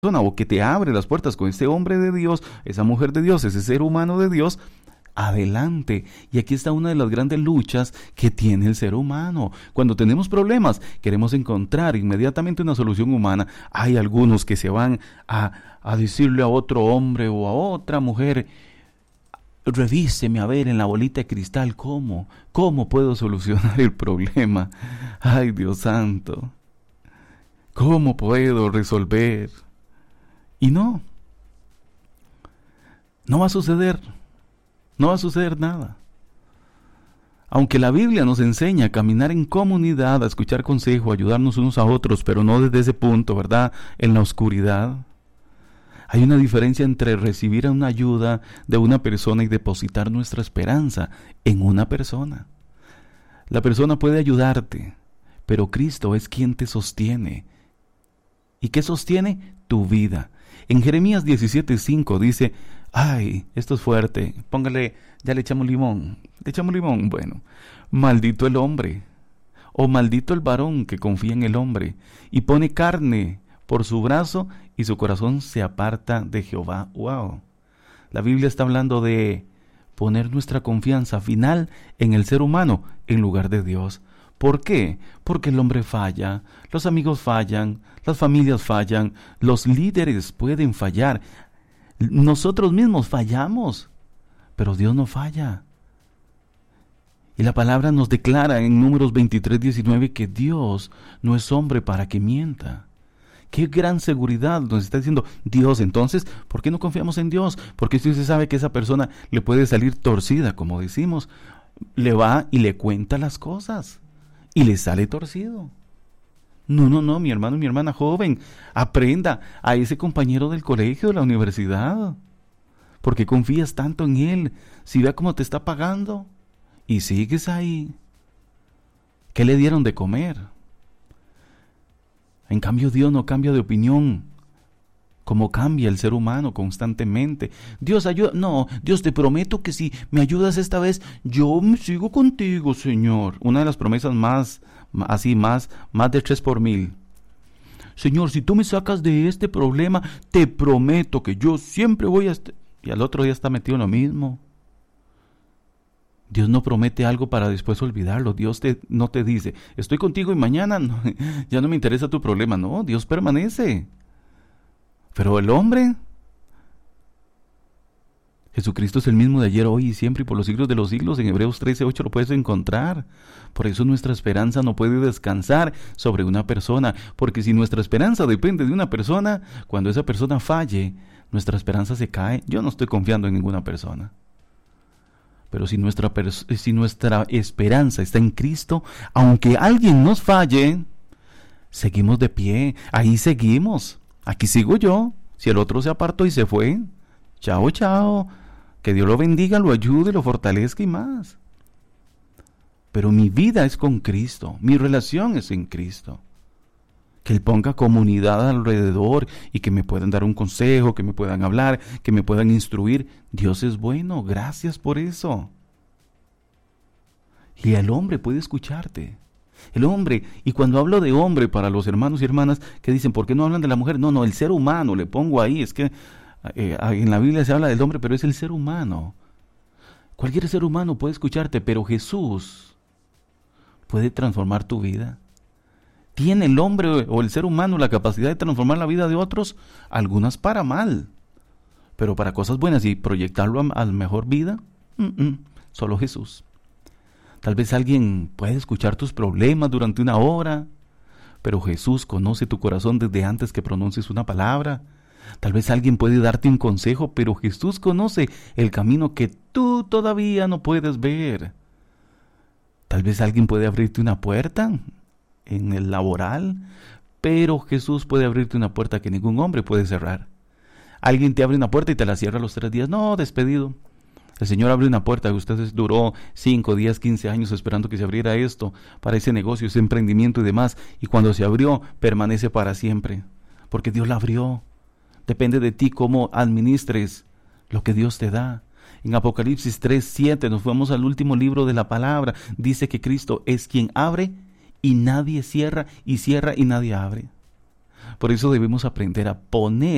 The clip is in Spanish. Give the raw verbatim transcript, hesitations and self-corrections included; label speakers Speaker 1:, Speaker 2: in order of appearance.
Speaker 1: o que te abre las puertas con ese hombre de Dios, esa mujer de Dios, ese ser humano de Dios, adelante. Y aquí está una de las grandes luchas que tiene el ser humano. Cuando tenemos problemas, queremos encontrar inmediatamente una solución humana. Hay algunos que se van a, a decirle a otro hombre o a otra mujer: revíseme a ver en la bolita de cristal cómo, cómo puedo solucionar el problema. Ay, Dios santo, ¿cómo puedo resolver? Y no, no va a suceder, no va a suceder nada. Aunque la Biblia nos enseña a caminar en comunidad, a escuchar consejo, a ayudarnos unos a otros, pero no desde ese punto, ¿verdad? En la oscuridad. Hay una diferencia entre recibir una ayuda de una persona y depositar nuestra esperanza en una persona. La persona puede ayudarte, pero Cristo es quien te sostiene. ¿Y qué sostiene? Tu vida. En Jeremías diecisiete cinco dice: ay, esto es fuerte, póngale, ya le echamos limón, le echamos limón, bueno, maldito el hombre, o maldito el varón que confía en el hombre, y pone carne por su brazo, y su corazón se aparta de Jehová. Wow. La Biblia está hablando de poner nuestra confianza final en el ser humano en lugar de Dios. ¿Por qué? Porque el hombre falla, los amigos fallan, las familias fallan, los líderes pueden fallar, nosotros mismos fallamos, pero Dios no falla. Y la palabra nos declara en Números veintitrés diecinueve que Dios no es hombre para que mienta. ¡Qué gran seguridad nos está diciendo Dios! Entonces, ¿por qué no confiamos en Dios? Porque si usted sabe que esa persona le puede salir torcida, como decimos, le va y le cuenta las cosas y le sale torcido. No, no, no, mi hermano y mi hermana joven, aprenda a ese compañero del colegio, de la universidad. ¿Por qué confías tanto en él? Si vea cómo te está pagando y sigues ahí. ¿Qué le dieron de comer? En cambio, Dios no cambia de opinión, como cambia el ser humano constantemente. Dios ayuda, no, Dios, te prometo que si me ayudas esta vez, yo me sigo contigo, Señor. Una de las promesas más, así, más, más de tres por mil. Señor, si tú me sacas de este problema, te prometo que yo siempre voy a estar... Y al otro día está metido en lo mismo. Dios no promete algo para después olvidarlo. Dios te, no te dice, estoy contigo y mañana no, ya no me interesa tu problema. No, Dios permanece. Pero el hombre, Jesucristo es el mismo de ayer, hoy y siempre y por los siglos de los siglos. En Hebreos trece ocho lo puedes encontrar. Por eso nuestra esperanza no puede descansar sobre una persona, porque si nuestra esperanza depende de una persona, cuando esa persona falle, nuestra esperanza se cae. Yo no estoy confiando en ninguna persona. Pero si nuestra, pers- si nuestra esperanza está en Cristo, aunque alguien nos falle, seguimos de pie, ahí seguimos. Aquí sigo yo. Si el otro se apartó y se fue, chao, chao. Que Dios lo bendiga, lo ayude, lo fortalezca y más. Pero mi vida es con Cristo, mi relación es en Cristo. Que Él ponga comunidad alrededor y que me puedan dar un consejo, que me puedan hablar, que me puedan instruir. Dios es bueno, gracias por eso. Y el hombre puede escucharte. El hombre, y cuando hablo de hombre para los hermanos y hermanas que dicen, ¿por qué no hablan de la mujer? No, no, el ser humano, le pongo ahí, es que eh, en la Biblia se habla del hombre, pero es el ser humano. Cualquier ser humano puede escucharte, pero Jesús puede transformar tu vida. ¿Tiene el hombre o el ser humano la capacidad de transformar la vida de otros? Algunas para mal, pero para cosas buenas y proyectarlo a, a la mejor vida, mm-mm, solo Jesús. Tal vez alguien puede escuchar tus problemas durante una hora, pero Jesús conoce tu corazón desde antes que pronuncies una palabra. Tal vez alguien puede darte un consejo, pero Jesús conoce el camino que tú todavía no puedes ver. Tal vez alguien puede abrirte una puerta en el laboral, pero Jesús puede abrirte una puerta que ningún hombre puede cerrar. Alguien te abre una puerta y te la cierra a los tres días. No, despedido. El Señor abre una puerta que usted duró cinco, diez, quince años esperando que se abriera esto, para ese negocio, ese emprendimiento y demás. Y cuando se abrió, permanece para siempre. Porque Dios la abrió. Depende de ti cómo administres lo que Dios te da. En Apocalipsis tres, siete, nos fuimos al último libro de la palabra. Dice que Cristo es quien abre y nadie cierra, y cierra y nadie abre. Por eso debemos aprender a poner